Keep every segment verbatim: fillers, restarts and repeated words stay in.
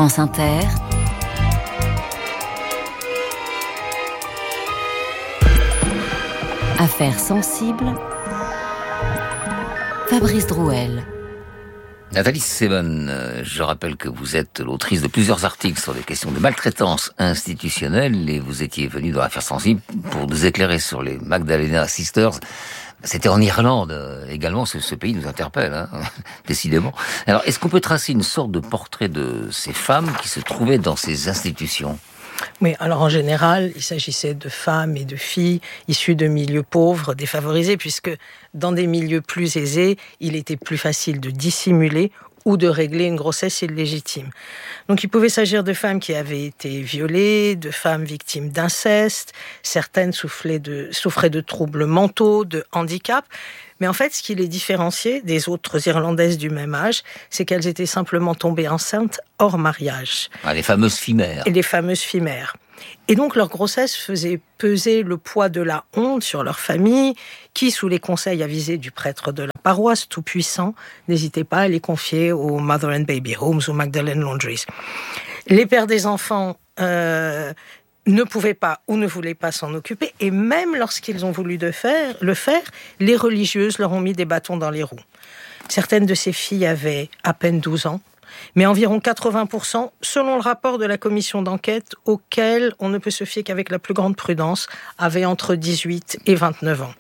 France Inter, Affaires sensibles, Fabrice Drouel. Nathalie Seban, je rappelle que vous êtes l'autrice de plusieurs articles sur les questions de maltraitance institutionnelle et vous étiez venue dans Affaires sensibles pour nous éclairer sur les Magdalena Sisters. C'était en Irlande également, ce, ce pays nous interpelle, hein, décidément. Alors, est-ce qu'on peut tracer une sorte de portrait de ces femmes qui se trouvaient dans ces institutions ? Oui, alors en général, il s'agissait de femmes et de filles issues de milieux pauvres, défavorisés, puisque dans des milieux plus aisés, il était plus facile de dissimuler ou de régler une grossesse illégitime. Donc il pouvait s'agir de femmes qui avaient été violées, de femmes victimes d'inceste, certaines souffraient de, souffraient de troubles mentaux, de handicap. Mais en fait, ce qui les différenciait des autres Irlandaises du même âge, c'est qu'elles étaient simplement tombées enceintes hors mariage. Ah, les fameuses fimères. Et les fameuses fimères. Et donc, leur grossesse faisait peser le poids de la honte sur leur famille, qui, sous les conseils avisés du prêtre de la paroisse, tout puissant, n'hésitait pas à les confier aux Mother and Baby Homes ou Magdalen Laundries. Les pères des enfants euh, ne pouvaient pas ou ne voulaient pas s'en occuper, et même lorsqu'ils ont voulu de faire, le faire, les religieuses leur ont mis des bâtons dans les roues. Certaines de ces filles avaient à peine douze ans, mais environ quatre-vingts pour cent, selon le rapport de la commission d'enquête, auquel on ne peut se fier qu'avec la plus grande prudence, avaient entre dix-huit et vingt-neuf ans.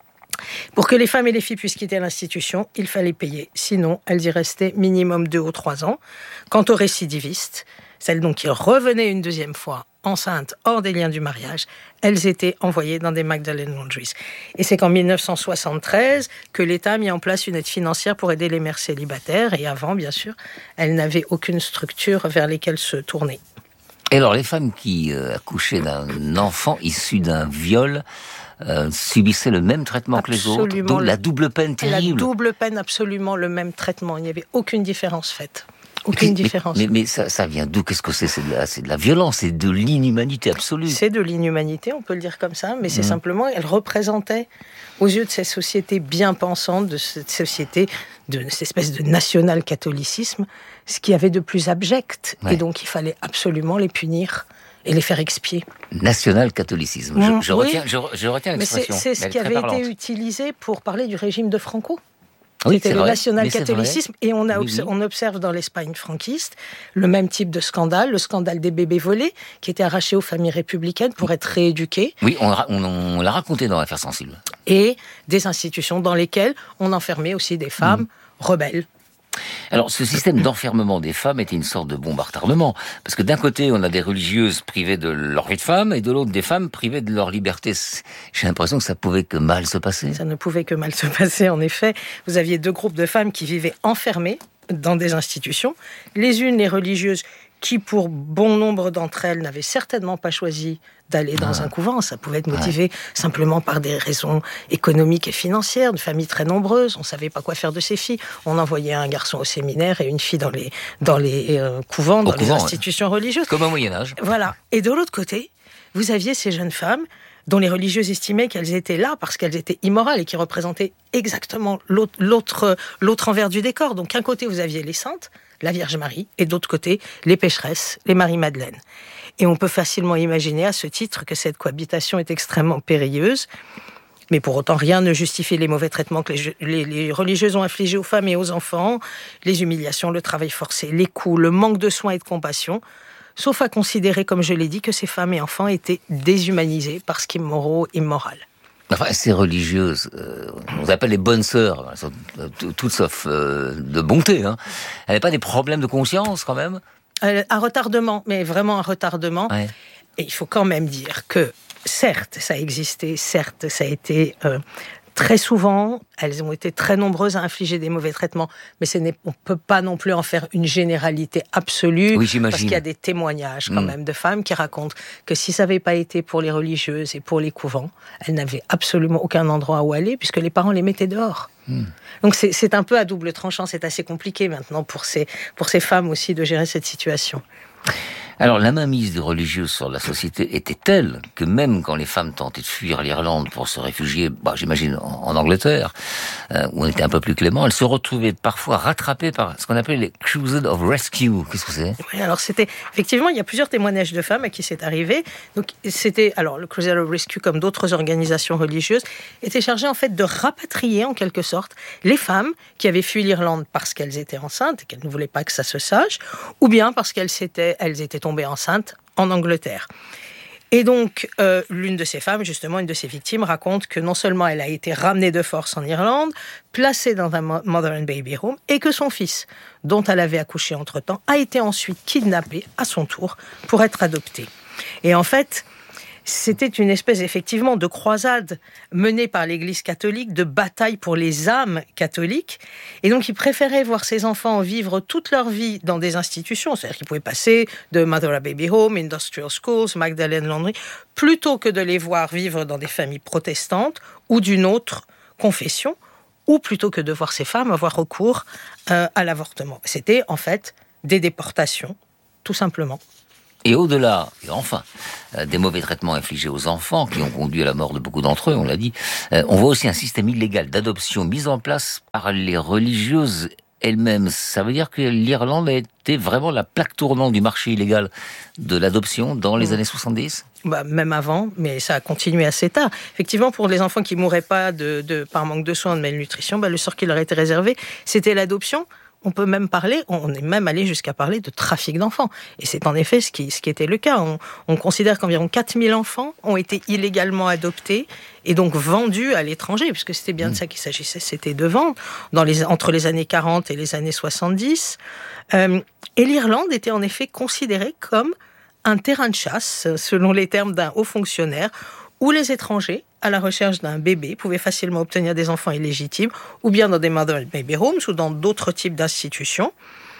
Pour que les femmes et les filles puissent quitter l'institution, il fallait payer. Sinon, elles y restaient minimum deux ou trois ans. Quant aux récidivistes, celles donc qui revenaient une deuxième fois enceintes hors des liens du mariage, elles étaient envoyées dans des Magdalen Laundries. Et c'est qu'en dix-neuf cent soixante-treize que l'État a mis en place une aide financière pour aider les mères célibataires. Et avant, bien sûr, elles n'avaient aucune structure vers lesquelles se tourner. Et alors, les femmes qui euh, accouchaient d'un enfant issu d'un viol euh, subissaient le même traitement absolument que les autres. Donc la double peine terrible. La double peine, absolument le même traitement. Il n'y avait aucune différence faite. Aucune mais, différence. Mais, mais, mais ça, ça vient d'où ? Qu'est-ce que c'est ? C'est de, la, c'est de la violence, c'est de l'inhumanité absolue. C'est de l'inhumanité, on peut le dire comme ça, mais c'est mmh. simplement, elle représentait, aux yeux de cette société bien pensante, de cette société, de cette espèce de national-catholicisme, ce qu'il y avait de plus abject. Ouais. Et donc, il fallait absolument les punir et les faire expier. National-catholicisme. Mmh. Je, je, oui. retiens, je, je retiens l'expression. Mais c'est, c'est ce qui avait parlante. été utilisé pour parler du régime de Franco. Oui, C'était c'est le vrai, national-catholicisme, et on, a oui, observe, oui. on observe dans l'Espagne franquiste le même type de scandale, le scandale des bébés volés, qui étaient arrachés aux familles républicaines pour être rééduqués. Oui, on, on, on l'a raconté dans Affaires sensibles. Et des institutions dans lesquelles on enfermait aussi des femmes mmh. rebelles. Alors, ce système d'enfermement des femmes était une sorte de bombe à retardement. Parce que d'un côté, on a des religieuses privées de leur vie de femme, et de l'autre, des femmes privées de leur liberté. J'ai l'impression que ça pouvait que mal se passer. Ça ne pouvait que mal se passer, en effet. Vous aviez deux groupes de femmes qui vivaient enfermées dans des institutions. Les unes, les religieuses, qui, pour bon nombre d'entre elles, n'avaient certainement pas choisi d'aller dans ah. un couvent. Ça pouvait être motivé ouais. simplement par des raisons économiques et financières, de familles très nombreuses. On ne savait pas quoi faire de ces filles. On envoyait un garçon au séminaire et une fille dans les, dans les euh, couvents, dans au les couvent, institutions ouais. religieuses. Comme au Moyen-Âge. Voilà. Et de l'autre côté, vous aviez ces jeunes femmes dont les religieuses estimaient qu'elles étaient là parce qu'elles étaient immorales et qui représentaient exactement l'autre, l'autre, l'autre envers du décor. Donc, d'un côté, vous aviez les saintes, la Vierge Marie, et d'autre côté, les pécheresses, les Marie-Madeleine. Et on peut facilement imaginer à ce titre que cette cohabitation est extrêmement périlleuse, mais pour autant rien ne justifie les mauvais traitements que les, les, les religieuses ont infligés aux femmes et aux enfants, les humiliations, le travail forcé, les coups, le manque de soins et de compassion, sauf à considérer, comme je l'ai dit, que ces femmes et enfants étaient déshumanisés parce qu'immoraux, immorales. Enfin, ces religieuses, euh, on les appelle les bonnes sœurs, elles sont toutes sauf euh, de bonté. Hein. Elles n'avaient pas des problèmes de conscience quand même ? euh, Un retardement, mais vraiment un retardement. Ouais. Et il faut quand même dire que, certes, ça a existé, certes, ça a été euh, très souvent, elles ont été très nombreuses à infliger des mauvais traitements, mais ce n'est, on ne peut pas non plus en faire une généralité absolue, oui, j'imagine. Parce qu'il y a des témoignages quand mmh. même de femmes qui racontent que si ça n'avait pas été pour les religieuses et pour les couvents, elles n'avaient absolument aucun endroit où aller, puisque les parents les mettaient dehors. Mmh. Donc c'est, c'est un peu à double tranchant, c'est assez compliqué maintenant pour ces, pour ces femmes aussi de gérer cette situation. Alors, la mainmise des religieuses sur la société était telle que même quand les femmes tentaient de fuir l'Irlande pour se réfugier, bah, j'imagine, en, en Angleterre, euh, où on était un peu plus clément, elles se retrouvaient parfois rattrapées par ce qu'on appelait les Crusades of Rescue. Qu'est-ce que c'est ? Oui, alors c'était, effectivement, il y a plusieurs témoignages de femmes à qui c'est arrivé. Donc, c'était, alors, le Crusade of Rescue, comme d'autres organisations religieuses, était chargé, en fait, de rapatrier, en quelque sorte, les femmes qui avaient fui l'Irlande parce qu'elles étaient enceintes et qu'elles ne voulaient pas que ça se sache, ou bien parce qu'elles s'étaient, elles étaient tombée enceinte en Angleterre. Et donc, euh, l'une de ces femmes, justement, une de ces victimes, raconte que non seulement elle a été ramenée de force en Irlande, placée dans un mother and baby home, et que son fils, dont elle avait accouché entre-temps, a été ensuite kidnappé à son tour pour être adopté. Et en fait, c'était une espèce, effectivement, de croisade menée par l'Église catholique, de bataille pour les âmes catholiques. Et donc, ils préféraient voir ces enfants vivre toute leur vie dans des institutions, c'est-à-dire qu'ils pouvaient passer de Mother and Baby Home, Industrial Schools, Magdalene Laundry, plutôt que de les voir vivre dans des familles protestantes ou d'une autre confession, ou plutôt que de voir ces femmes avoir recours euh, à l'avortement. C'était, en fait, des déportations, tout simplement. Et au-delà, et enfin, euh, des mauvais traitements infligés aux enfants qui ont conduit à la mort de beaucoup d'entre eux, on l'a dit, euh, on voit aussi un système illégal d'adoption mis en place par les religieuses elles-mêmes. Ça veut dire que l'Irlande a été vraiment la plaque tournante du marché illégal de l'adoption dans les mmh. années soixante-dix ? Bah, même avant, mais ça a continué assez tard. Effectivement, pour les enfants qui mouraient pas de, de, par manque de soins, de malnutrition, bah, le sort qui leur était réservé, c'était l'adoption. On peut même parler, on est même allé jusqu'à parler de trafic d'enfants. Et c'est en effet ce qui, ce qui était le cas. On, on considère qu'environ quatre mille enfants ont été illégalement adoptés et donc vendus à l'étranger, puisque c'était bien de ça qu'il s'agissait, c'était de vendre, dans les, entre les années quarante et les années soixante-dix. Euh, et l'Irlande était en effet considérée comme un terrain de chasse, selon les termes d'un haut fonctionnaire, où les étrangers, à la recherche d'un bébé, pouvaient facilement obtenir des enfants illégitimes, ou bien dans des mother and baby homes, ou dans d'autres types d'institutions.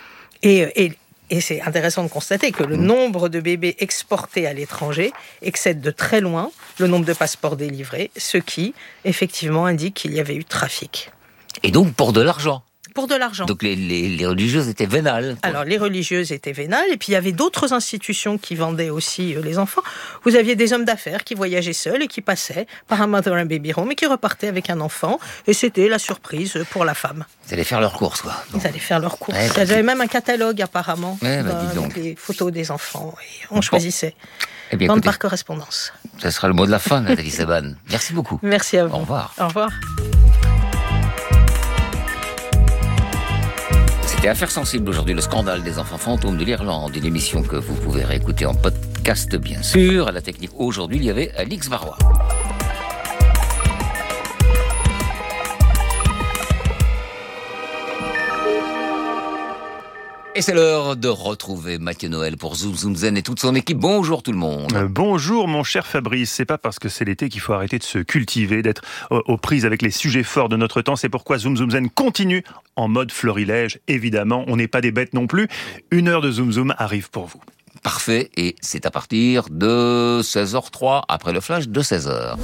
Et, et, et c'est intéressant de constater que le nombre de bébés exportés à l'étranger excède de très loin le nombre de passeports délivrés, ce qui, effectivement, indique qu'il y avait eu trafic. Et donc pour de l'argent ? Pour de l'argent. Donc les, les, les religieuses étaient vénales. Quoi. Alors les religieuses étaient vénales, et puis il y avait d'autres institutions qui vendaient aussi les enfants. Vous aviez des hommes d'affaires qui voyageaient seuls et qui passaient par un mother and baby home et qui repartaient avec un enfant, et c'était la surprise pour la femme. Ils allaient faire leurs courses, quoi. Bon. Ils allaient faire leurs courses. Ouais, bah, il y avait même un catalogue apparemment, ouais, bah, euh, avec les photos des enfants, et on bon. choisissait. Eh bien, Vente écoutez, par correspondance. Ça sera le mot de la fin, Nathalie Seban. Merci beaucoup. Merci à vous. Au revoir. Au revoir. C'était Affaires sensibles aujourd'hui, le scandale des enfants fantômes de l'Irlande, une émission que vous pouvez réécouter en podcast bien sûr. À la technique aujourd'hui, il y avait Alix Varrois. Et c'est l'heure de retrouver Mathieu Noël pour Zoom Zoom Zen et toute son équipe. Bonjour tout le monde. Euh, bonjour mon cher Fabrice. C'est pas parce que c'est l'été qu'il faut arrêter de se cultiver, d'être aux, aux prises avec les sujets forts de notre temps. C'est pourquoi Zoom Zoom Zen continue en mode florilège. Évidemment, on n'est pas des bêtes non plus. Une heure de Zoom Zoom arrive pour vous. Parfait. Et c'est à partir de seize heures trois, après le flash de seize heures.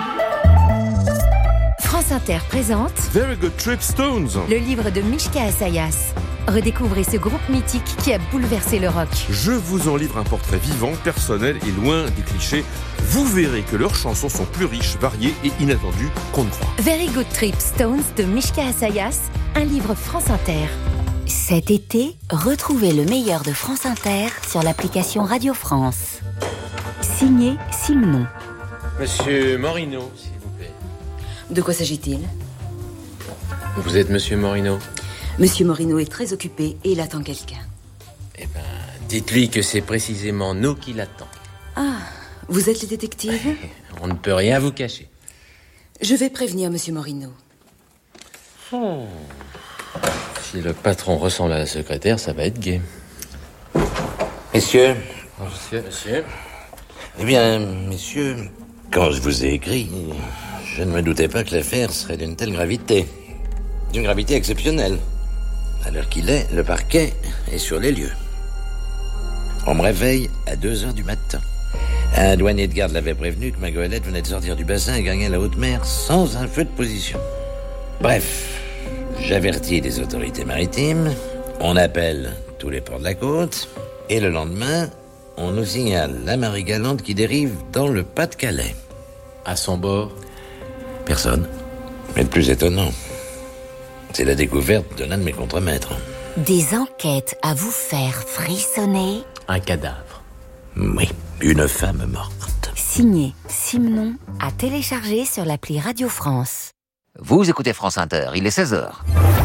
France Inter présente Very Good Trip Stones, le livre de Mishka Assayas. Redécouvrez ce groupe mythique qui a bouleversé le rock. Je vous en livre un portrait vivant, personnel et loin des clichés. Vous verrez que leurs chansons sont plus riches, variées et inattendues qu'on ne croit. Very Good Trip Stones de Mishka Assayas, un livre France Inter. Cet été, retrouvez le meilleur de France Inter sur l'application Radio France. Signé Simon. Monsieur Morino, s'il vous plaît. De quoi s'agit-il ? Vous êtes Monsieur Morino ? Monsieur Morino est très occupé et il attend quelqu'un. Eh ben, dites-lui que c'est précisément nous qui l'attend. Ah, vous êtes le détective ? On ne peut rien vous cacher. Je vais prévenir Monsieur Morino. Oh. Si le patron ressemble à la secrétaire, ça va être gai. Messieurs. Monsieur. Monsieur. Eh bien, messieurs, quand je vous ai écrit, je ne me doutais pas que l'affaire serait d'une telle gravité. D'une gravité exceptionnelle. À l'heure qu'il est, le parquet est sur les lieux. On me réveille à deux heures du matin. Un douanier de garde l'avait prévenu que ma goélette venait de sortir du bassin et gagnait la haute mer sans un feu de position. Bref, j'avertis les autorités maritimes, on appelle tous les ports de la côte, et le lendemain, on nous signale la Marie-Galante qui dérive dans le Pas-de-Calais. À son bord, Personne. Mais le plus étonnant, c'est la découverte de l'un de mes contremaîtres. Des enquêtes à vous faire frissonner. un cadavre. Oui, une femme morte. Signé Simenon, à télécharger sur l'appli Radio France. Vous écoutez France Inter, il est seize heures.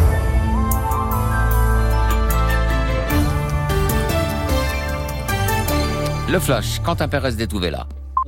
Le Flash, Quentin Pérez d'Etouvela.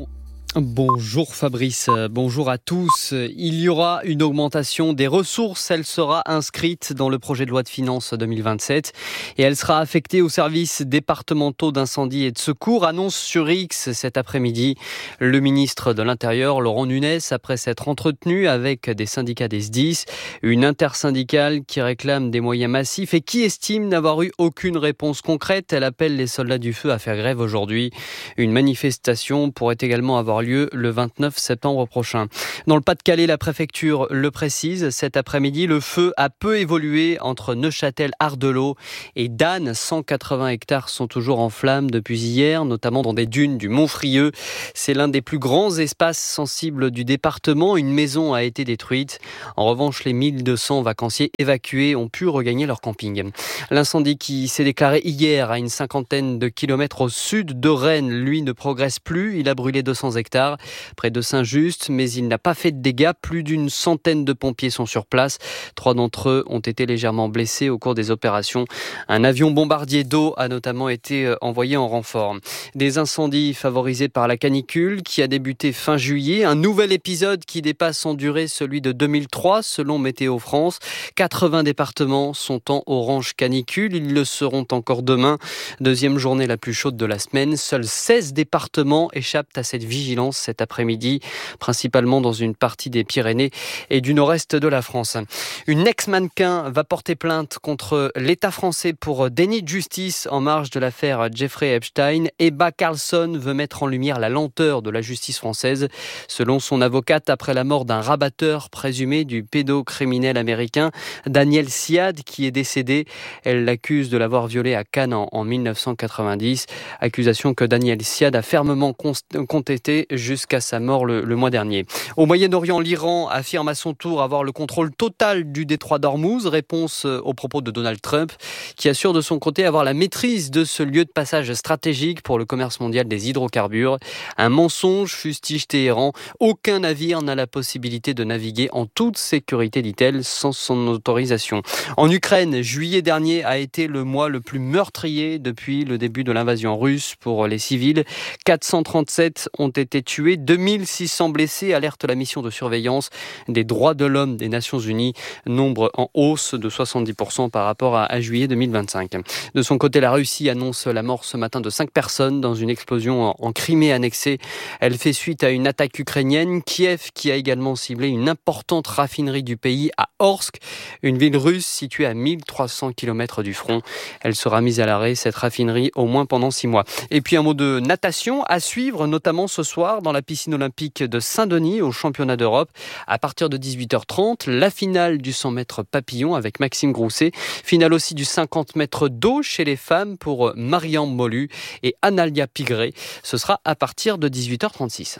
Bonjour Fabrice, bonjour à tous. Il y aura une augmentation des ressources, elle sera inscrite dans le projet de loi de finances deux mille vingt-sept et elle sera affectée aux services départementaux d'incendie et de secours, annonce sur X cet après-midi le ministre de l'Intérieur Laurent Nunez après s'être entretenu avec des syndicats des S D I S, une intersyndicale qui réclame des moyens massifs et qui estime n'avoir eu aucune réponse concrète. Elle appelle les soldats du feu à faire grève aujourd'hui. Une manifestation pourrait également avoir lieu le vingt-neuf septembre prochain. Dans le Pas-de-Calais, la préfecture le précise, cet après-midi, le feu a peu évolué entre Neuchâtel-Ardelot et Dannes. cent quatre-vingts hectares sont toujours en flammes depuis hier, notamment dans des dunes du Mont-Frieux. C'est l'un des plus grands espaces sensibles du département. Une maison a été détruite. En revanche, les mille deux cents vacanciers évacués ont pu regagner leur camping. L'incendie qui s'est déclaré hier à une cinquantaine de kilomètres au sud de Rennes, lui, ne progresse plus. Il a brûlé deux cents hectares près de Saint-Just, mais il n'a pas fait de dégâts. Plus d'une centaine de pompiers sont sur place. Trois d'entre eux ont été légèrement blessés au cours des opérations. Un avion bombardier d'eau a notamment été envoyé en renfort. Des incendies favorisés par la canicule qui a débuté fin juillet. Un nouvel épisode qui dépasse en durée celui de deux mille trois selon Météo France. quatre-vingts départements sont en orange canicule. Ils le seront encore demain. Deuxième journée la plus chaude de la semaine. Seuls seize départements échappent à cette vigilance cet après-midi, principalement dans une partie des Pyrénées et du nord-est de la France. Une ex-mannequin va porter plainte contre l'État français pour déni de justice en marge de l'affaire Jeffrey Epstein. Ebba Carlson veut mettre en lumière la lenteur de la justice française. Selon son avocate, après la mort d'un rabatteur présumé du pédocriminel américain Daniel Siad, qui est décédé, elle l'accuse de l'avoir violé à Cannes en, en dix-neuf cent quatre-vingt-dix. Accusation que Daniel Siad a fermement contestée jusqu'à sa mort le, le mois dernier. Au Moyen-Orient, l'Iran affirme à son tour avoir le contrôle total du détroit d'Ormuz. Réponse aux propos de Donald Trump, qui assure de son côté avoir la maîtrise de ce lieu de passage stratégique pour le commerce mondial des hydrocarbures. Un mensonge, fustige Téhéran. Aucun navire n'a la possibilité de naviguer en toute sécurité, dit-elle, sans son autorisation. En Ukraine, juillet dernier a été le mois le plus meurtrier depuis le début de l'invasion russe pour les civils. quatre cent trente-sept ont été tués, deux mille six cents blessés, alerte la mission de surveillance des droits de l'homme des Nations Unies, nombre en hausse de soixante-dix pour cent par rapport à, à juillet deux mille vingt-cinq. De son côté, la Russie annonce la mort ce matin de cinq personnes dans une explosion en, en Crimée annexée. Elle fait suite à une attaque ukrainienne. Kiev qui a également ciblé une importante raffinerie du pays à Orsk, une ville russe située à mille trois cents kilomètres du front. Elle sera mise à l'arrêt, cette raffinerie, au moins pendant six mois. Et puis un mot de natation à suivre, notamment ce soir dans la piscine olympique de Saint-Denis au championnat d'Europe. À partir de dix-huit heures trente, la finale du cent mètres papillon avec Maxime Grousset. Finale aussi du cinquante mètres d'eau chez les femmes pour Marianne Molu et Analia Pigré. Ce sera à partir de dix-huit heures trente-six.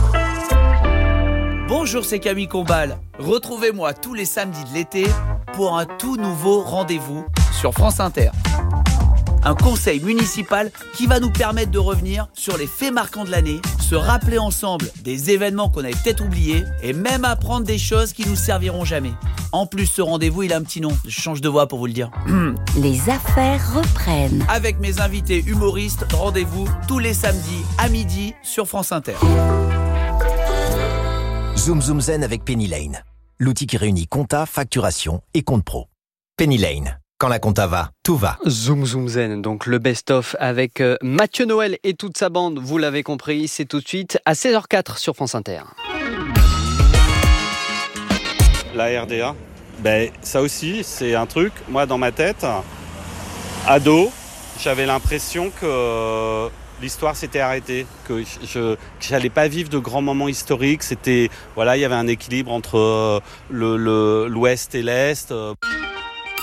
Bonjour, c'est Camille Combal. Retrouvez-moi tous les samedis de l'été pour un tout nouveau rendez-vous sur France Inter. Un conseil municipal qui va nous permettre de revenir sur les faits marquants de l'année, se rappeler ensemble des événements qu'on avait peut-être oubliés et même apprendre des choses qui nous serviront jamais. En plus, ce rendez-vous, il a un petit nom. Je change de voix pour vous le dire. Les affaires reprennent. Avec mes invités humoristes, rendez-vous tous les samedis à midi sur France Inter. Zoom Zoom Zen avec Penny Lane. L'outil qui réunit compta, facturation et compte pro. Penny Lane. Quand la compta va, tout va. Zoom Zoom Zen, donc le best-of avec euh, Mathieu Noël et toute sa bande, vous l'avez compris, c'est tout de suite à seize heures quatre sur France Inter. La R D A, ben, ça aussi, c'est un truc, moi dans ma tête, ado, j'avais l'impression que l'histoire s'était arrêtée, que je n'allais pas vivre de grands moments historiques, c'était, voilà, il y avait un équilibre entre le, le, l'Ouest et l'Est.